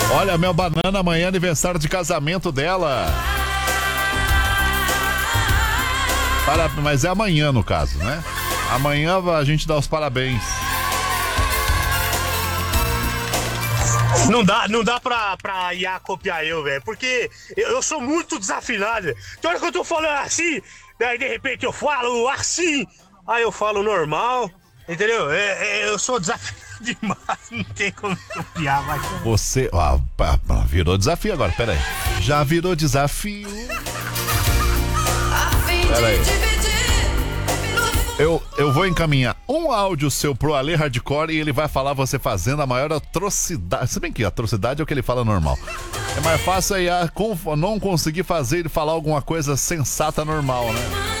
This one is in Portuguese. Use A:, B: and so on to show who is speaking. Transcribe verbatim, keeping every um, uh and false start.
A: Olha, meu banana, amanhã é aniversário de casamento dela. Para... Mas é amanhã, no caso, né? Amanhã a gente dá os parabéns.
B: Não dá, não dá pra, pra I A copiar eu, velho, porque eu, eu sou muito desafinado. Tem hora que eu tô falando assim, daí de repente eu falo assim, aí eu falo normal, entendeu? É, é, eu sou desafinado demais, não tem como copiar, mas...
A: Você... Ah, virou desafio agora, peraí. Já virou desafio. Peraí. Eu, eu vou encaminhar um áudio seu pro Ale Hardcore e ele vai falar você fazendo a maior atrocidade. Se bem que atrocidade é o que ele fala normal. É mais fácil aí a não conseguir fazer ele falar alguma coisa sensata normal, né?